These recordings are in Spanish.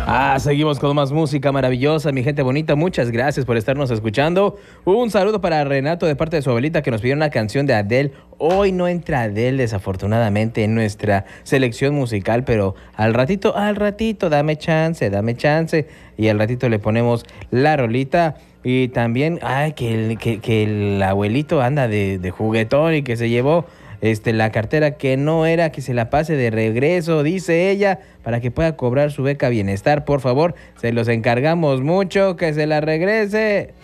Seguimos con más música maravillosa, mi gente bonita. Muchas gracias por estarnos escuchando. Un saludo para Renato de parte de su abuelita que nos pidió una canción de Adele. Hoy no entra Adele, desafortunadamente, en nuestra selección musical, pero al ratito, dame chance. Y al ratito le ponemos la rolita. Y también, que el abuelito anda de juguetón y que se llevó la cartera que no era, que se la pase de regreso, dice ella, para que pueda cobrar su beca bienestar. Por favor, se los encargamos mucho, que se la regrese.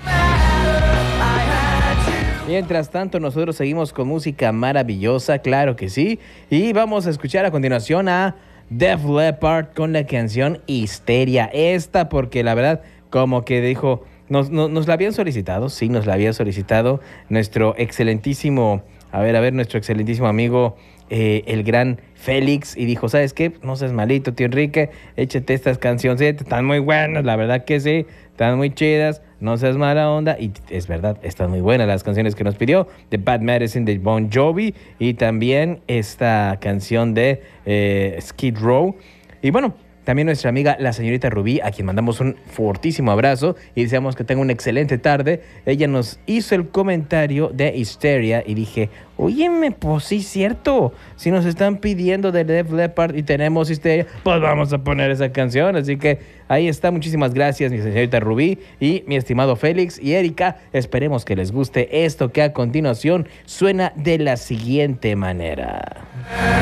Mientras tanto, nosotros seguimos con música maravillosa, claro que sí. Y vamos a escuchar a continuación a Def Leppard con la canción Histeria. Esta porque la verdad, como que dijo, nos la habían solicitado, sí, nos la había solicitado nuestro excelentísimo... nuestro excelentísimo amigo, el gran Félix, y dijo, ¿sabes qué? No seas malito, tío Enrique, échate estas canciones, están muy buenas, la verdad que sí, están muy chidas, no seas mala onda, y es verdad, están muy buenas las canciones que nos pidió, The Bad Medicine de Bon Jovi, y también esta canción de Skid Row, y bueno, también nuestra amiga, la señorita Rubí, a quien mandamos un fortísimo abrazo y deseamos que tenga una excelente tarde. Ella nos hizo el comentario de Histeria y dije, óyeme, pues sí, cierto. Si nos están pidiendo de Def Leppard y tenemos Histeria, pues vamos a poner esa canción. Así que ahí está. Muchísimas gracias, mi señorita Rubí y mi estimado Félix y Erika. Esperemos que les guste esto que a continuación suena de la siguiente manera.